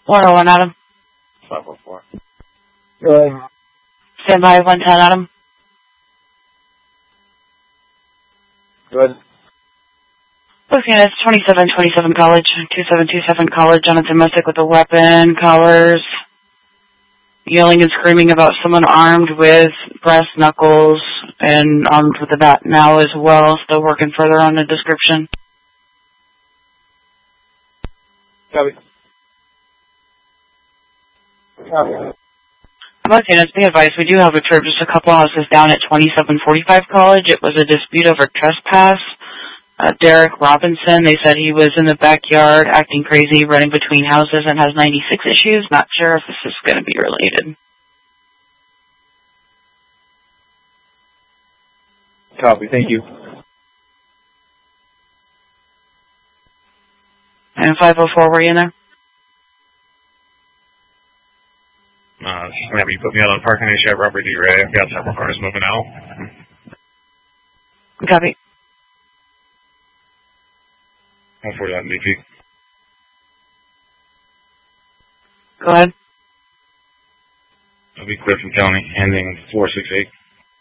101, Adam. 504. Go ahead. Stand by, 110, Adam. Go ahead. Looking at 2727 College, 2727 College, Jonathan Messick with a weapon, callers, yelling and screaming about someone armed with brass knuckles and armed with a bat now as well. Still working further on the description. Copy. Copy. Okay, let's be advised, we do have a trip just a couple houses down at 2745 College. It was a dispute over trespass. Derek Robinson, they said he was in the backyard acting crazy, running between houses and has 96 issues. Not sure if this is going to be related. Copy, thank you. And 504, were you in there? Just gonna have you put me out on parking issue at Robert D. Ray. I've got several cars moving out. Copy. 141 BP. Go ahead. I'll be clear from county, ending 468.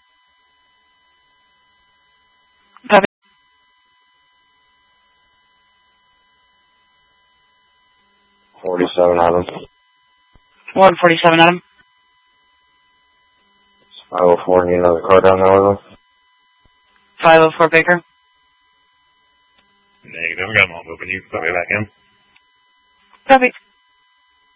Copy. 47, Adam. 147, Adam. 504, need another car down there with us? 504, Baker. Negative. I got them all moving. You can put me back in. Copy.